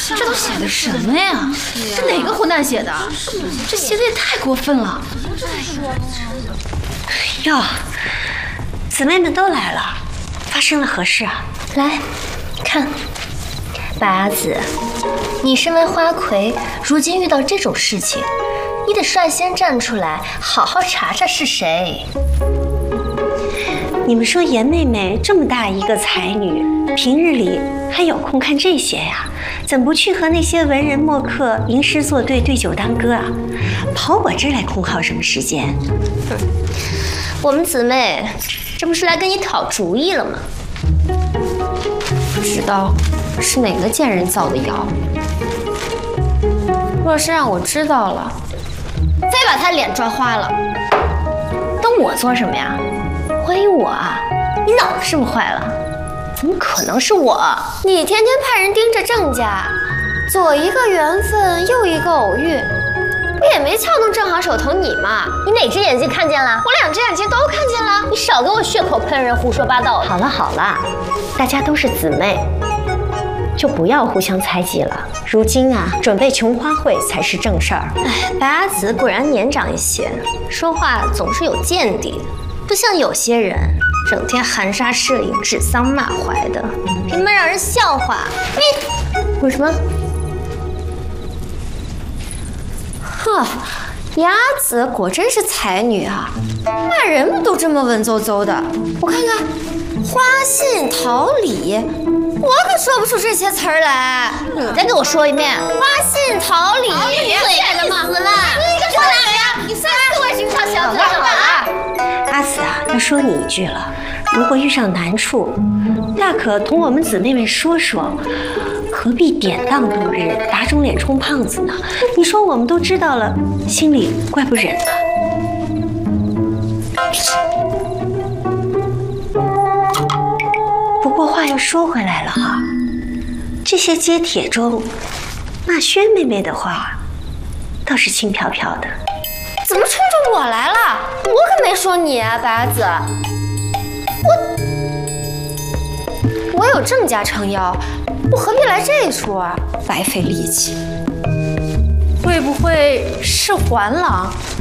这都写的什么呀？这哪个混蛋写的？这写的也太过分了！ 哟，姊妹们都来了，发生了何事啊？ 来，看，白阿紫，你身为花魁，如今遇到这种事情，你得率先站出来，好好查查是谁。 你们说严妹妹这么大一个才女，平日里还有空看这些呀？怎不去和那些文人墨客吟诗作对，对酒当歌啊？跑我这儿来空耗什么时间？ 我们姊妹这不是来跟你讨主意了吗？不知道是哪个贱人造的谣。若是让我知道了，非把他脸抓花了。瞪我做什么呀？怀疑我啊？你脑子是不是坏了？怎么可能是我？你天天派人盯着郑家，左一个缘分，右一个偶遇，不也没撬动正好手头你吗？你哪只眼睛看见了？我两只眼睛都看见了。你少给我血口喷人，胡说八道的。好了好了，大家都是姊妹，就不要互相猜忌了。如今啊，准备琼花会才是正事儿。哎，白阿紫果然年长一些，说话总是有见地，不像有些人整天含沙射影、指桑骂槐的，平蛮让人笑话。你为什么？呵，雅子果真是才女啊，骂人们都这么文绉绉的。我看看，花信桃李，我可说不出这些词儿来。你再给我说一遍，花信桃李，对的嘛？死了！你个臭男人呀！你3次我心跳小子啊！ 阿紫啊，要说你一句了，如果遇上难处，大可同我们姊妹们说说，何必典当度日，打肿脸充胖子呢？你说我们都知道了，心里怪不忍啊。不过话又说回来了哈，这些揭帖中骂轩妹妹的话，倒是轻飘飘的。 怎么冲着我来了？我可没说你啊，白阿紫。我有郑家撑腰，我何必来这一出啊？白费力气。 会不会是环郎？